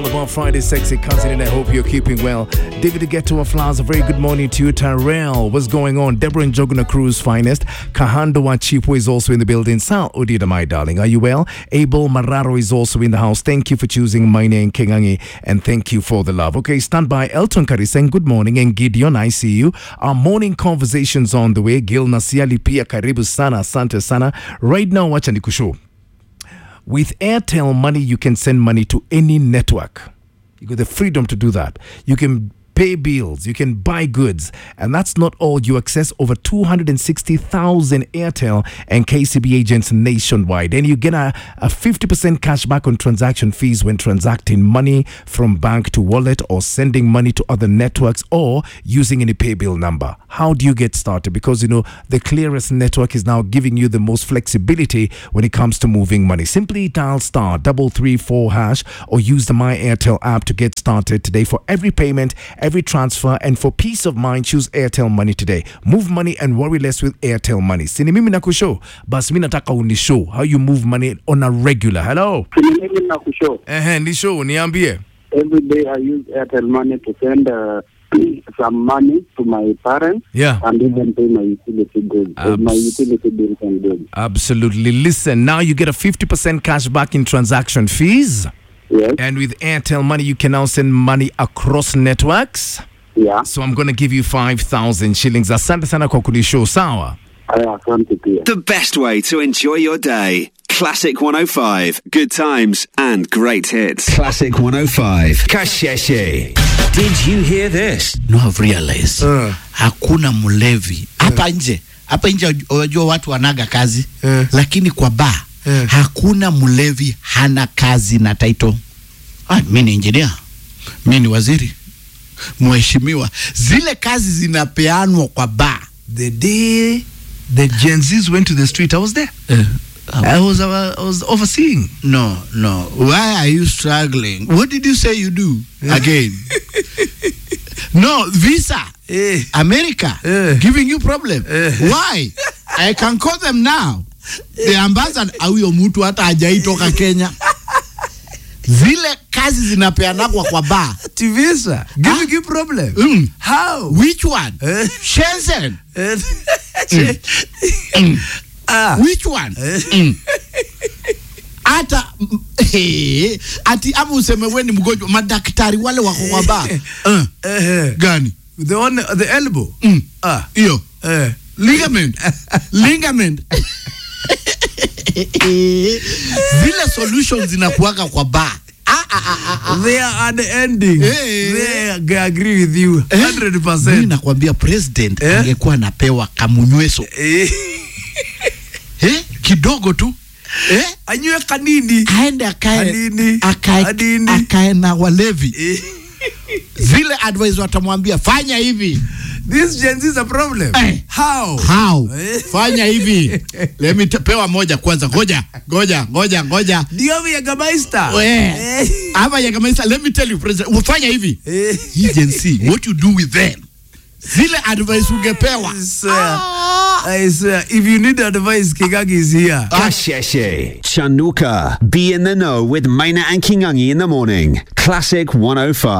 About Friday sexy cousin, and I hope you're keeping well. David Ghetto Flowers, a very good morning to you. Tyrell, what's going on? Deborah and Joguna Cruz finest. Kahando Wachipo is also in the building. Sal Udida, my darling, are you well? Abel Mararo is also in the house. Thank you for choosing my name, Kengangi, and thank you for the love. Okay, stand by. Elton Kariseng, good morning. And Gideon, I see you. Our morning conversations on the way. Gil Nasiali Pia Karibu Sana, Asante Sana. Right now, watch Anikusho. With Airtel Money, you can send money to any network. You got the freedom to do that. You can pay bills, you can buy goods, and that's not all. You access over 260,000 Airtel and KCB agents nationwide, and you get a 50% cash back on transaction fees when transacting money from bank to wallet or sending money to other networks or using any pay bill number. How do you get started? Because, you know, the clearest network is now giving you the most flexibility when it comes to moving money. Simply dial *334# or use the My Airtel app to get started today. For every payment, every transfer, and for peace of mind, choose Airtel Money today. Move money and worry less with Airtel Money. Sini mimi nakushow, bas mimi nataka unishow how you move money on a regular. Hello. Sini mimi nakushow. Nishow, niambie. Every day I use Airtel Money to send some money to my parents, and even pay my utility bills, my utility bills and bills. Absolutely. Listen, now you get a 50% cash back in transaction fees. Yes. And with Airtel Money, you can now send money across networks. Yeah. So I'm going to give you 5,000 shillings. Asante sana kwa kunishow, sawa? The best way to enjoy your day. Classic 105. Good times and great hits. Classic 105. Kasheshe. Did you hear this? No, I've realized. Hakuna mulevi. Hapa nje unajua watu wanaga kazi. Lakini kwa bar, hakuna mulevi hana kazi na title. Mimi ni engineer. Mimi ni waziri. Mheshimiwa. Zile kazi zinapeanwa kwa bar. The day the Gen Zs went to the street, I was there. I was overseeing. No. Why are you struggling? What did you say you do again? No, visa. America giving you problem. Why? I can call them now. The ambassador huyo mtu hata hajaitoka Kenya. Zile kazi zinapeanwa kwa bar. Visa giving you problem. How? Which one? Shenzhen. Which one? Ata ati amu useme wewe ni mgonjwa, madaktari wale wako kwa bar. Gani? The one, the elbow. Iyo. Ligament. Zile solutions zinakuwaka kwa bar. They are at the ending. They agree with you 100%. Mimi nakwambia president angekuwa anapewa kamunyweso. Kidogo tu. Anywe kanini. Aende akae na walevi. Zile advice watamwambia fanya hivi. This Gen Z is a problem. How? Fanya hivi. Let me pewa moja kwanza. Ngoja. Ndio Jägermeister. Ava Jägermeister, let me tell you president, ufanya hivi. Gen Z, what you do with them? Zile advice ungepewa. I swear, if you need advice, King'ang'i is here. Kasheshe. Chanuka. Be in the know with Maina and King'ang'i in the morning. Classic 105.